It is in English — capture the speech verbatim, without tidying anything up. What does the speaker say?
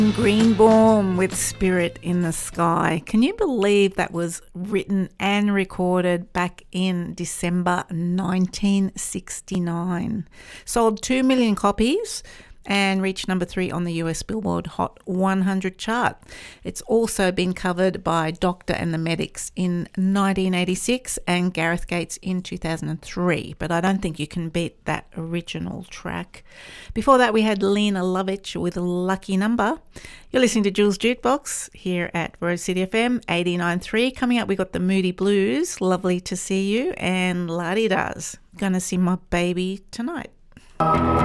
Greenbaum with Spirit in the Sky. Can you believe that was written and recorded back in December nineteen sixty-nine? Sold two million copies and reached number three on the U S Billboard Hot one hundred chart. It's also been covered by Doctor and the Medics in nineteen eighty-six and Gareth Gates in two thousand three, but I don't think you can beat that original track. Before that, we had Lena Lovitch with Lucky Number. You're listening to Jules Jukebox here at Rose City F M eighty-nine point three. Coming up, we got the Moody Blues, Lovely to See You, and La-Di-Da's Gonna See My Baby Tonight.